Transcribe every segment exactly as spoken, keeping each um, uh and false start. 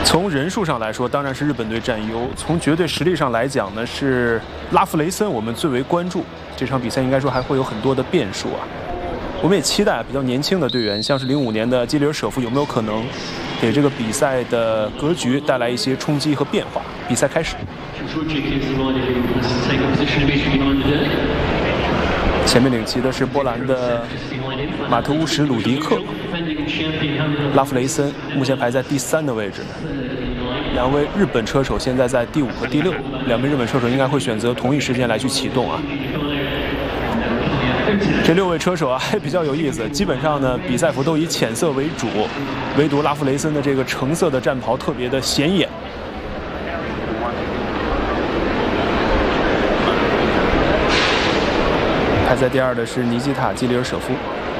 从人数上来说，当然是日本队占优；从绝对实力上来讲呢，是拉夫雷森我们最为关注。这场比赛应该说还会有很多的变数啊。我们也期待比较年轻的队员，像是零五年的基里尔舍夫，有没有可能给这个比赛的格局带来一些冲击和变化？比赛开始。前面领旗的是波兰的马特乌什·鲁迪克，拉夫雷森目前排在第三的位置。两位日本车手现在在第五和第六，两名日本车手应该会选择同一时间来去启动啊。这六位车手啊还比较有意思，基本上呢比赛服都以浅色为主，唯独拉夫雷森的这个橙色的战袍特别的显眼。排在第二的是尼基塔·基里尔舍夫，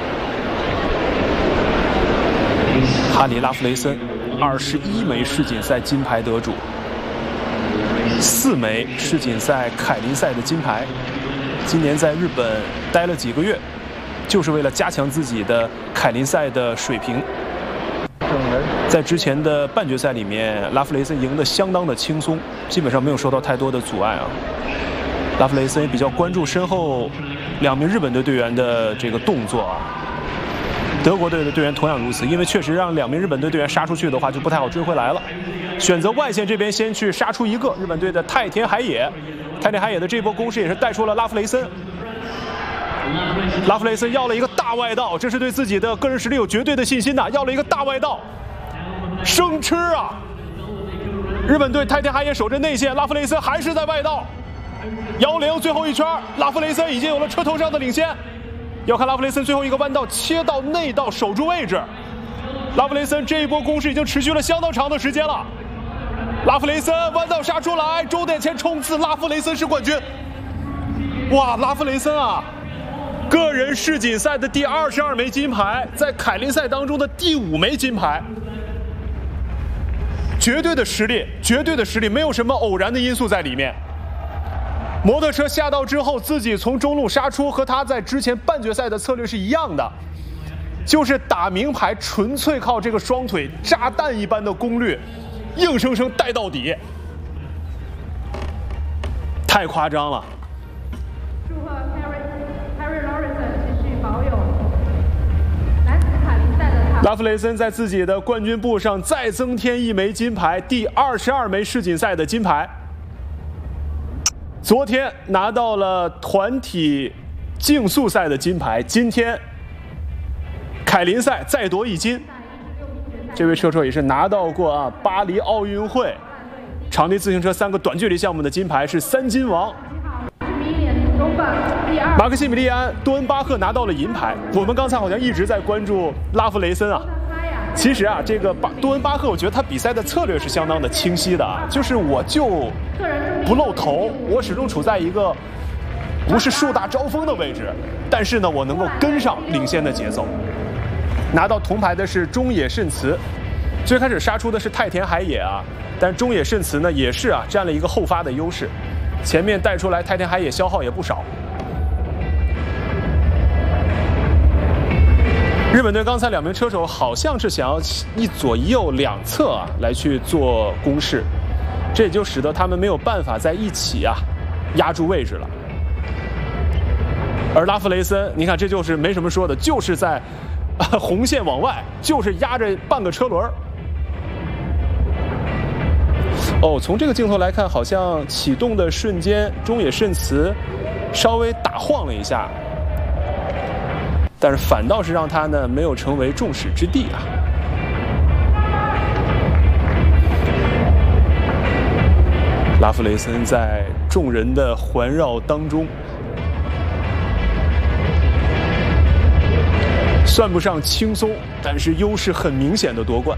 哈里·拉夫雷森，二十一枚世锦赛金牌得主，四枚世锦赛凯林赛的金牌。今年在日本待了几个月，就是为了加强自己的凯林赛的水平。在之前的半决赛里面，拉夫雷森赢得相当的轻松，基本上没有受到太多的阻碍啊。拉夫雷森也比较关注身后两名日本队队员的这个动作啊。德国队的队员同样如此，因为确实让两名日本队队员杀出去的话，就不太好追回来了。选择外线这边先去杀出一个日本队的太田海野。太田海野的这波攻势也是带出了拉夫雷森。拉夫雷森要了一个大外道，这是对自己的个人实力有绝对的信心呐！要了一个大外道，生吃啊！日本队太田海野守着内线，拉夫雷森还是在外道。幺零最后一圈，拉夫雷森已经有了车头上的领先。要看拉夫雷森最后一个弯道切到内道守住位置。拉夫雷森这一波攻势已经持续了相当长的时间了。拉夫雷森弯道杀出来，终点前冲刺，拉夫雷森是冠军。哇，拉夫雷森啊，个人世锦赛的第二十二枚金牌，在凯林赛当中的第五枚金牌，绝对的实力，绝对的实力，没有什么偶然的因素在里面。摩托车下道之后，自己从中路杀出，和他在之前半决赛的策略是一样的，就是打名牌，纯粹靠这个双腿炸弹一般的功率。硬生生带到底，太夸张了。 祝贺 Harry Harry Lawrence 继续保有男子凯林赛的。 拉夫雷森在自己的冠军簿上再增添一枚金牌，第二十二枚世锦赛的金牌。昨天拿到了团体竞速赛的金牌，今天凯林赛再夺一金。这位车手也是拿到过啊巴黎奥运会场地自行车三个短距离项目的金牌，是三金王。马克西米利安·多恩巴赫拿到了银牌。我们刚才好像一直在关注拉夫雷森啊，其实啊，这个巴多恩巴赫，我觉得他比赛的策略是相当的清晰的啊，就是我就不露头，我始终处在一个不是树大招风的位置，但是呢，我能够跟上领先的节奏。拿到铜牌的是中野慎慈，最开始杀出的是太田海野啊，但中野慎慈呢也是啊占了一个后发的优势，前面带出来太田海野消耗也不少。日本队刚才两名车手好像是想要一左一右两侧啊来去做攻势，这也就使得他们没有办法在一起啊压住位置了。而拉夫雷森，你看这就是没什么说的，就是在啊红线往外，就是压着半个车轮。哦，从这个镜头来看，好像启动的瞬间，中野慎慈稍微打晃了一下。但是反倒是让他呢没有成为众矢之的啊。拉夫雷森在众人的环绕当中，算不上轻松，但是优势很明显的夺冠。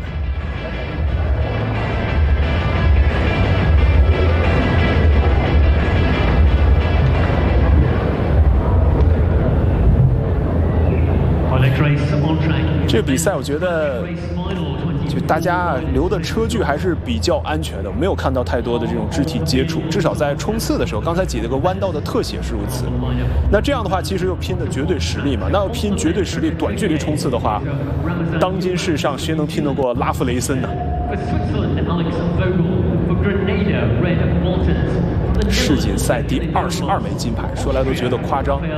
这个比赛我觉得就大家留的车距还是比较安全的，没有看到太多的这种肢体接触，至少在冲刺的时候，刚才挤了个弯道的特写是如此。那这样的话，其实又拼的绝对实力嘛。那要拼绝对实力，短距离冲刺的话，当今世上谁能拼得过拉夫雷森呢？世锦赛第二十二枚金牌，说来都觉得夸张。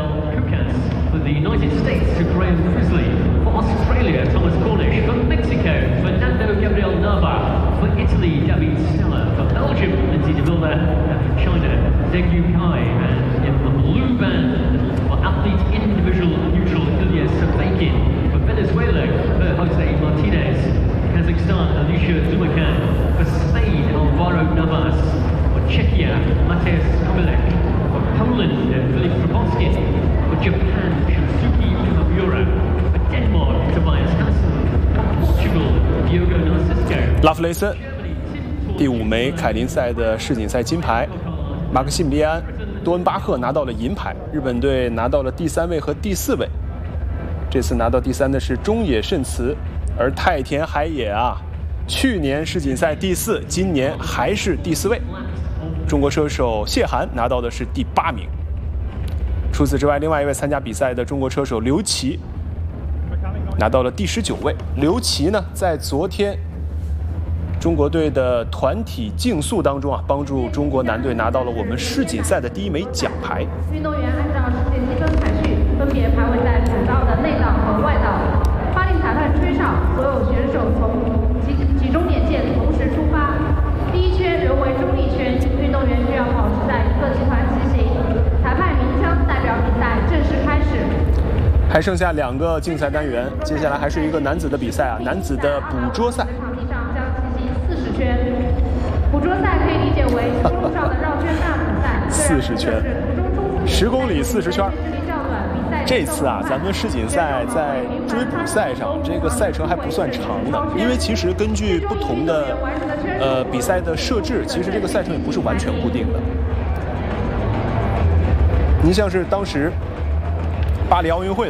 Australia, Thomas Cornish. For Mexico, Fernando Gabriel Nava. For Italy, David Sella. For Belgium, Lindsay de Vilda. And for China, Zheng Yukai. And in the blue band, for athlete individual neutral, Ilya Sabakin. For Venezuela, for Jose Martinez. Kazakhstan, Alicia Zumakan. For Spain, Alvaro Navas. For Czechia, Mateusz Kovalek. For Poland, Filip Krapowski. For Japan, Shinsuke Kamamura. 拉夫雷森第五枚凯林赛的世锦赛金牌，马克西米利安·多恩巴赫拿到了银牌，日本队拿到了第三位和第四位。这次拿到第三的是中野慎慈，而太田海也啊，去年世锦赛第四，今年还是第四位。中国车手谢涵拿到的是第八名。除此之外，另外一位参加比赛的中国车手刘琦拿到了第十九位。刘琦呢，在昨天中国队的团体竞速当中啊，帮助中国男队拿到了我们世锦赛的第一枚奖牌。 运动员按照世界积分排序，分别排位在主道的内道和外道。发令裁判吹哨，所有选手从集集中点线同时出发。第一圈仍为中立圈，运动员需要保持在一个集团骑行。裁判鸣枪，代表比赛正式开始。 还剩下两个竞赛单元，接下来还是一个男子的比赛啊，男子的捕捉赛。 场地上将骑行四十圈，捕捉赛可以理解为公路上的绕圈大比赛。 四十圈，十公里四十圈。这次啊，咱们世锦赛在追捕赛上，这个赛程还不算长呢，因为其实根据不同的呃比赛的设置，其实这个赛程也不是完全固定的。你像是当时巴黎奥运会的